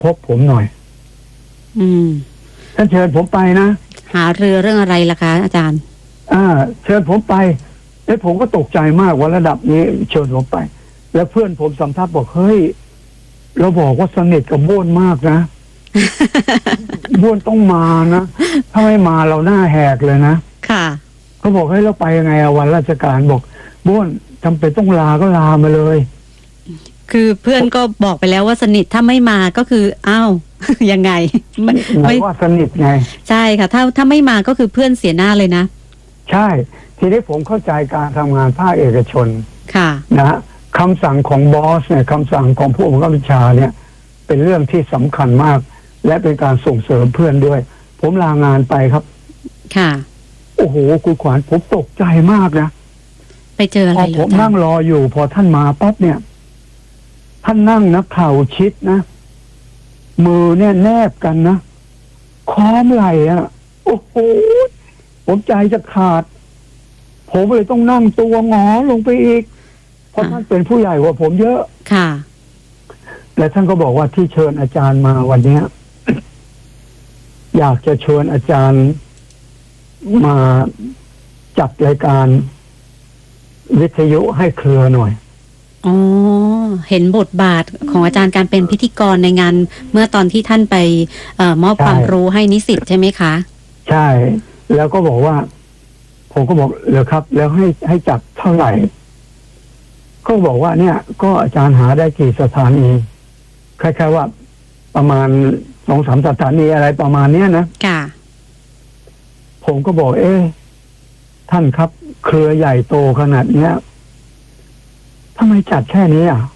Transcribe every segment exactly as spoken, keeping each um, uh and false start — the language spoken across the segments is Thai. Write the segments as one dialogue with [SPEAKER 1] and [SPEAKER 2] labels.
[SPEAKER 1] พบผมหน่อย
[SPEAKER 2] อืม
[SPEAKER 1] ท่านเชิญผมไปนะ
[SPEAKER 2] หาเรือเรื่องอะไรล่ะคะอาจารย์
[SPEAKER 1] อ่าเชิญผมไปแล้วผมก็ตกใจมากว่าระดับนี้เชิญผมไปแล้วเพื่อนผมสัมภาษณ์บอกเฮ้ยเราบอกว่าสนิทกับบ้วนมากนะ บ้วนต้องมานะถ้าไม่มาเราหน้าแหกเลยนะ
[SPEAKER 2] ค่ะ
[SPEAKER 1] เขาบอกให้เราไปยังไงวันราชการบอกบ้วนจำเป็นต้องลาก็ลามาเลย
[SPEAKER 2] คือเพื่อนก็บอกไปแล้วว่าสนิทถ้าไม่มาก็คืออ้าว ยังไง
[SPEAKER 1] ไม่ไม่ว่าสนิทไง
[SPEAKER 2] ใช่ค่ะถ้าถ้าไม่มาก็คือเพื่อนเสียหน้าเลยนะ
[SPEAKER 1] ใช่ทีนี้ผมเข้าใจการทำงานภาคเอกชน
[SPEAKER 2] ค่ะ
[SPEAKER 1] นะคำสั่งของบอสเนี่ยคำสั่งของผู้บังคับบัญชาเนี่ยเป็นเรื่องที่สำคัญมากและเป็นการส่งเสริมเพื่อนด้วยผมลางานไปครับ
[SPEAKER 2] ค่ะ
[SPEAKER 1] โอ้โหคุณขวัญผมตกใจมากนะ
[SPEAKER 2] ไปเจออะไร
[SPEAKER 1] พอผมนั่งรออยู่พอท่านมาปั๊บเนี่ยท่านนั่งนะเข่าชิดนะมือเนี่ยแนบกันนะค้อมไหล่อะโอ้โหผมใจจะขาดผมเลยต้องนั่งตัวงอลงไปอีกเพราะท่านเป็นผู้ใหญ่กว่าผมเยอะ
[SPEAKER 2] ค่ะ
[SPEAKER 1] และท่านก็บอกว่าที่เชิญอาจารย์มาวันนี้ อยากจะเชิญอาจารย์มาจัดรายการวิทยุให้เครือหน่อย
[SPEAKER 2] อ๋อเห็นบทบาทของอาจารย์การเป็นพิธีกรในงานเมื่อตอนที่ท่านไปเอ่อมอบความรู้ให้นิสิตใช่ไหมคะ
[SPEAKER 1] ใช่แล้วก็บอกว่าผมก็บอกเหรอครับแล้วให้ให้จัดเท่าไหร่ก็บอกว่าเนี่ยก็อาจารย์หาได้กี่สถานีคล้ายๆว่าประมาณสองสามสถานีอะไรประมาณเนี้ยนะ
[SPEAKER 2] ค่ะ
[SPEAKER 1] ผมก็บอกเอ๊ะท่านครับเครือใหญ่โตขนาดเนี้ยทำไมจัดแค่นี้อ่ะ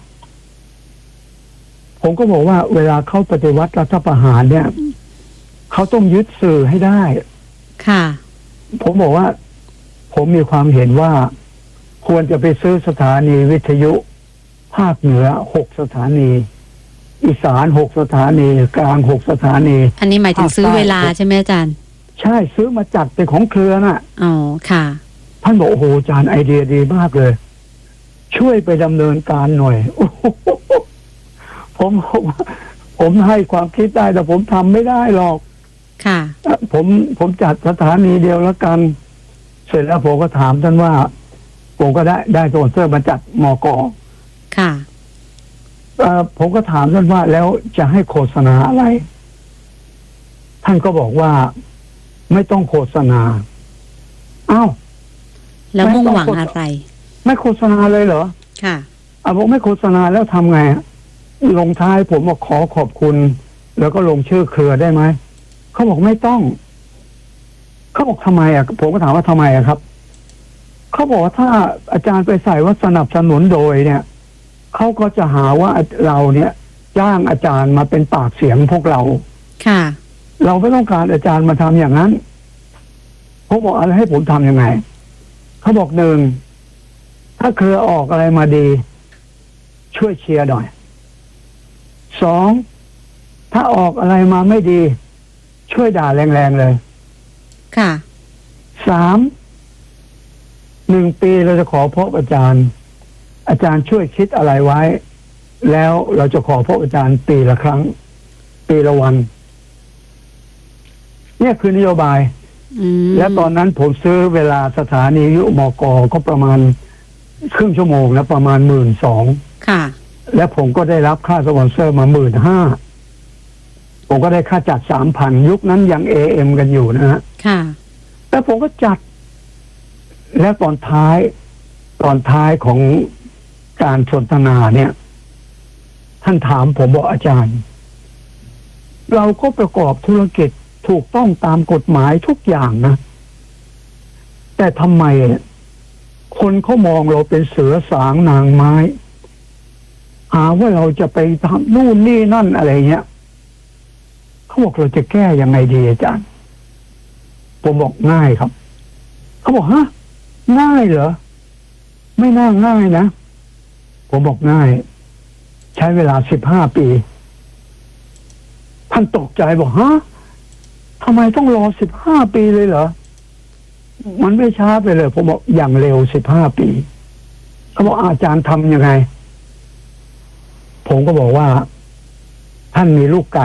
[SPEAKER 1] ผมก็บอกว่าเวลาเขาปฏิวัติรัฐประหารเนี่ยเขาต้องยึดสื่อให้ได้
[SPEAKER 2] ค่ะ
[SPEAKER 1] ผมบอกว่าผมมีความเห็นว่าควรจะไปซื้อสถานีวิทยุภาคเหนือหกสถานีอีสานหกสถานีกลางหกสถานี
[SPEAKER 2] อันนี้หมายถึงซื้อเวลาใช่ไหมอาจารย์
[SPEAKER 1] ใช่ซื้อมาจัดเป็นของเครือน่ะ
[SPEAKER 2] อ๋อค่ะ
[SPEAKER 1] ท่านบอกโอ้โหอาจารย์ไอเดียดีมากเลยช่วยไปดำเนินการหน่อยผมผมให้ความคิดได้แต่ผมทำไม่ได้หรอก
[SPEAKER 2] ค่ะ
[SPEAKER 1] ผมผมจัดสถานีเดียวแล้วกันเสร็จแล้วผมก็ถามท่านว่าผมก็ได้ได้โซนเซอร์มาจัดมก.
[SPEAKER 2] ค่ะ
[SPEAKER 1] เอ่อผมก็ถามท่านว่าแล้วจะให้โฆษณาอะไรท่านก็บอกว่าไม่ต้องโฆษณาอ้าว
[SPEAKER 2] แล้วมุ่งหวังอะไร
[SPEAKER 1] ไม่โฆษณาเลยเหรอ
[SPEAKER 2] ค่ะ
[SPEAKER 1] อ่ะบอกไม่โฆษณาแล้วทำไงลงท้ายผมบอกขอขอบคุณแล้วก็ลงชื่อเครือได้ไหมเขาบอกไม่ต้องเขาบอกทำไมอ่ะผมก็ถามว่าทำไมอ่ะครับเขาบอกว่าถ้าอาจารย์ไปใส่ว่าสนับสนุนโดยเนี่ยเขาก็จะหาว่าเราเนี่ยจ้างอาจารย์มาเป็นปากเสียงพวกเรา
[SPEAKER 2] ค่ะ
[SPEAKER 1] เราไม่ต้องการอาจารย์มาทำอย่างนั้นเขาบอกอะไรให้ผมทำยังไงเขาบอกหนึ่งถ้าเครือออกอะไรมาดีช่วยเชียร์หน่อยสองถ้าออกอะไรมาไม่ดีช่วยด่าแรงๆเลย
[SPEAKER 2] ค่ะ
[SPEAKER 1] สามหนึ่งปีเราจะขอพบอาจารย์อาจารย์ช่วยคิดอะไรไว้แล้วเราจะขอพบอาจารย์ปีละครั้งปีละวันเนี่ยคือนโยบายและตอนนั้นผมซื้อเวลาสถานียุมก.ก็ประมาณครึ่งชั่วโมงนะประมาณหมื่นสอง
[SPEAKER 2] ค่ะ
[SPEAKER 1] และผมก็ได้รับค่าสปอนเซอร์มาหมื่นห้าผมก็ได้ค่าจัดสามพันยุคนั้นยังเอเอ็มกันอยู่นะฮะ
[SPEAKER 2] ค่ะ
[SPEAKER 1] แล้วผมก็จัดและตอนท้ายตอนท้ายของการสนทนาเนี่ยท่านถามผมบอกอาจารย์เราก็ประกอบธุรกิจถูกต้องตามกฎหมายทุกอย่างนะแต่ทำไมคนเขามองเราเป็นเสือสางนางไม้หาว่าเราจะไปทำนู่นนี่นั่นอะไรเงี้ยเขาบอกเราจะแก้ยังไงดีอาจารย์ผมบอกง่ายครับเขาบอกฮะง่ายเหรอไม่น่าง่ายนะผมบอกง่ายใช้เวลาสิบห้าปีท่านตกใจบอกฮะทำไมต้องรอสิบห้าปีเลยเหรอมันไม่ช้าไปเลยผมบอกอย่างเร็วสิบห้าปีเขาบอกอาจารย์ทำยังไงผมก็บอกว่าท่านมีลูกไก่